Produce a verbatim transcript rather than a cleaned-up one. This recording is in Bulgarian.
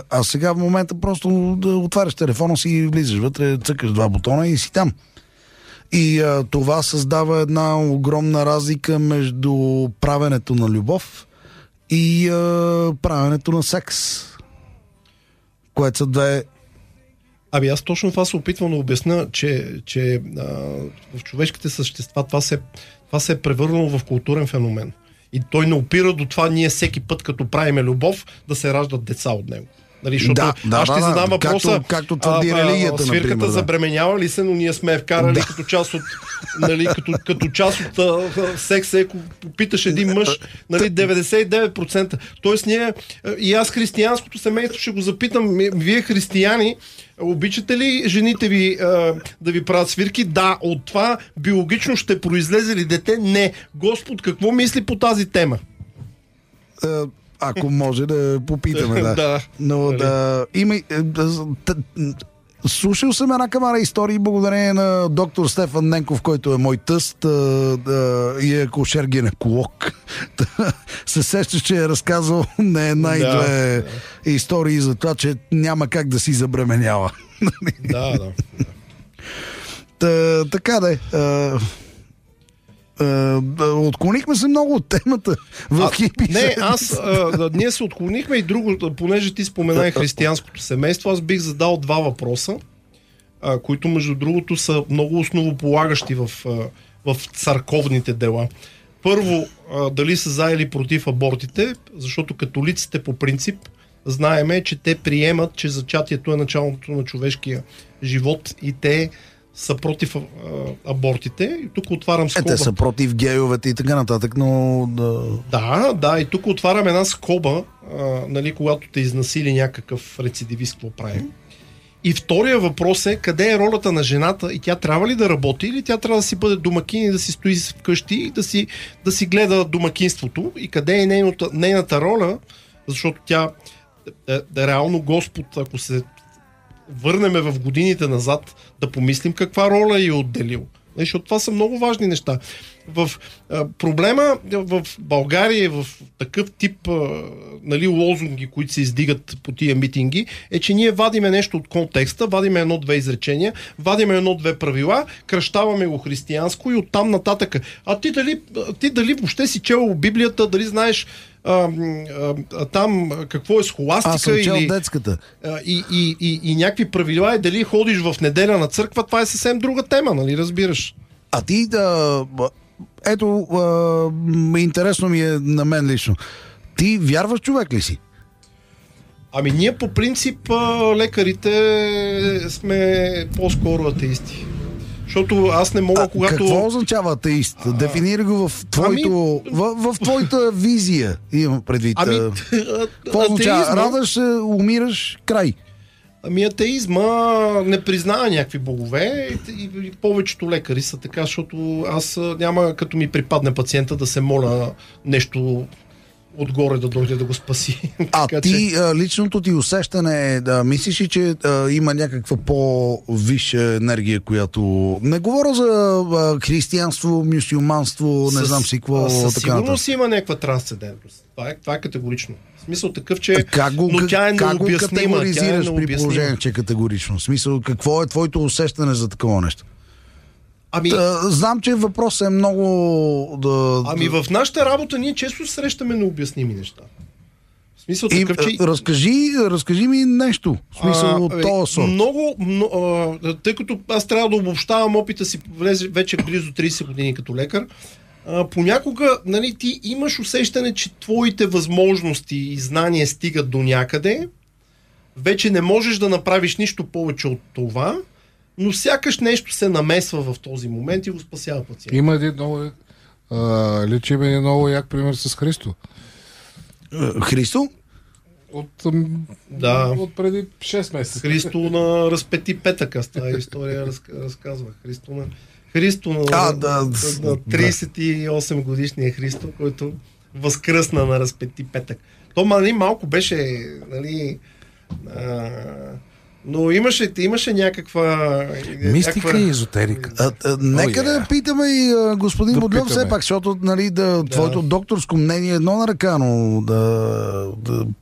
А сега в момента просто да отваряш телефона си и влизаш вътре, цъкаш два бутона и си там. И а, това създава една огромна разлика между правенето на любов и а, правенето на секс. Което са две... Ами аз точно това се опитвам да обясня, че, че а, в човешките същества това се, това се е превърнало в културен феномен. И той не опира до това ние всеки път, като правиме любов, да се раждат деца от него. Нали, защото да, да, аз ще да, задам да, въпроса, както, както твърди религията, свирката например, да. забременява ли се, но ние сме вкарали да. като част от, нали, като, като част от а, секса, ако попиташ един мъж, нали, деветдесет и девет процента. Тоест ние, и аз християнското семейство ще го запитам, вие християни, обичате ли жените ви а, да ви правят свирки? Да. От това биологично ще произлезе ли дете? Не. Господ какво мисли по тази тема? Ако може да попитаме, да. да. Но да... Има... Слушал съм една камара истории благодарение на доктор Стефан Ненков, който е мой тъст да, и е акушер-гинеколог. Се сеща, че е разказал не една и да, две да. истории за това, че няма как да си забременява. Да, да. Та, така да е. Uh, отклонихме се много от темата в хипи. Не, аз а, ние се отклонихме и друго, понеже ти спомена и християнското семейство, аз бих задал два въпроса, а, които между другото са много основополагащи в, а, в църковните дела. Първо, а, дали са за или против абортите, защото католиците по принцип знаеме, че те приемат, че зачатието е началото на човешкия живот и те са против а, абортите. И тук отварям скоба. Е, те са против гейовете и така нататък, но... Да, да, да и тук отварям една скоба, а, нали, когато те изнасили някакъв рецидивист, какво правим. И втория въпрос е, къде е ролята на жената и тя трябва ли да работи или тя трябва да си бъде домакин и да си стои вкъщи и да си, да си гледа домакинството и къде е нейната, нейната роля, защото тя да, да, реално Господ, ако се върнеме в годините назад, да помислим каква роля е отделил. Защото това са много важни неща. В а, проблема в България в такъв тип а, нали, лозунги, които се издигат по тия митинги, е, че ние вадиме нещо от контекста, вадиме едно-две изречения, вадиме едно-две правила, кръщаваме го християнско и оттам нататък. А ти дали, ти дали въобще си чел Библията, дали знаеш А, а, а, там какво е схоластика? Аз съм чел или, детската. А, и, и, и, и някакви правила и дали ходиш в неделя на църква, това е съвсем друга тема, нали разбираш? А ти да... Ето, а, интересно ми е на мен лично. Ти вярваш човек ли си? Ами ние по принцип лекарите сме по-скоро атеисти. Защото аз не мога, а, когато... Какво означава атеист? А, Дефинирай го в твоето... Ами... В, в твоята визия, имам предвид. Ами, какво означава? Радаш се, умираш, край. Ами атеизма не признава някакви богове и, и, и повечето лекари са така, защото аз няма като ми припадне пациента да се моля нещо отгоре да дойде да го спаси. А така, ти, че... личното ти усещане е да мислиш ли, че а, има някаква по-висша енергия, която... Не говоря за а, християнство, мюсюлманство, не Със, знам си какво. Със така сигурност има някаква трансцендентност. Това е, това е категорично. В смисъл такъв, че... Как го, но тя е как го категоризираш е при положение, че е категорично? В смисъл, какво е твоето усещане за такова нещо? Ами, Та, знам, че въпросът е много... Да, ами в нашата работа ние често срещаме необясними неща. В смисъл такъв, и, че... разкажи, разкажи ми нещо. В смисъл от този сорт. Много, много а, тъй като аз трябва да обобщавам опита си вече близо трийсет години като лекар, а, понякога нали, ти имаш усещане, че твоите възможности и знания стигат до някъде, вече не можеш да направиш нищо повече от това, но сякаш нещо се намесва в този момент и го спасява пациента. Има един много... А, личим един много як пример с Христо. Христо? От, да. от преди шест месеца. Христо на разпети петъка. С тази история раз, разказва. Христо на, Христо на, а, да, на трийсет и осем годишния Христо, който възкръсна на разпети петък. То нали, малко беше нали, а, но имаше, имаше някаква... Мистика някаква... и езотерика. А, а, нека oh, yeah. да питаме и а, господин да Бодлев все пак, защото нали, да, да. твоето докторско мнение е едно на ръка, но да, да